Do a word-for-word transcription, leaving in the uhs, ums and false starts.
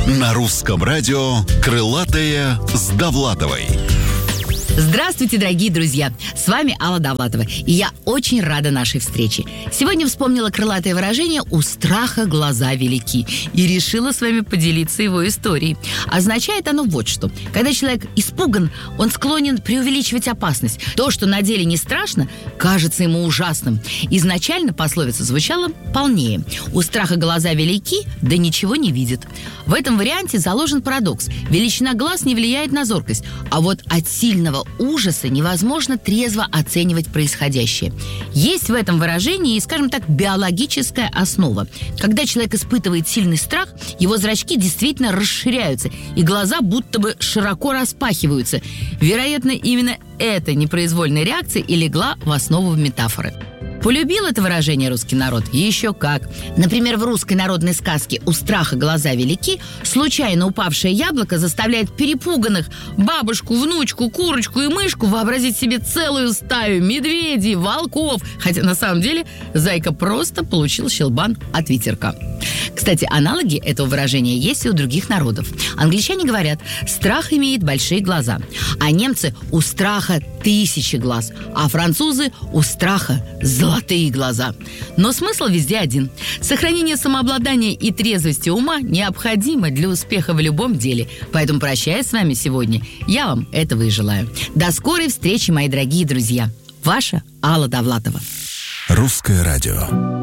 На русском радио «Крылатая с Довлатовой». Здравствуйте, дорогие друзья! С вами Алла Довлатова, и я очень рада нашей встрече. Сегодня вспомнила крылатое выражение «у страха глаза велики» и решила с вами поделиться его историей. Означает оно вот что. Когда человек испуган, он склонен преувеличивать опасность. То, что на деле не страшно, кажется ему ужасным. Изначально пословица звучала полнее. «У страха глаза велики, да ничего не видит». В этом варианте заложен парадокс. Величина глаз не влияет на зоркость, а вот от сильного ужаса невозможно трезво оценивать происходящее. Есть в этом выражении, скажем так, биологическая основа. Когда человек испытывает сильный страх, его зрачки действительно расширяются, и глаза будто бы широко распахиваются. Вероятно, именно эта непроизвольная реакция и легла в основу метафоры. Полюбил это выражение русский народ? Еще как. Например, в русской народной сказке «У страха глаза велики» случайно упавшее яблоко заставляет перепуганных бабушку, внучку, курочку и мышку вообразить себе целую стаю медведей, волков, хотя на самом деле зайка просто получил щелбан от ветерка. Кстати, аналоги этого выражения есть и у других народов. Англичане говорят «страх имеет большие глаза», а немцы «у страха тысячи глаз», а французы «у страха золотые глаза». Но смысл везде один. Сохранение самообладания и трезвости ума необходимо для успеха в любом деле. Поэтому, прощаясь с вами сегодня, я вам этого и желаю. До скорой встречи, мои дорогие друзья. Ваша Алла Довлатова. Русское радио.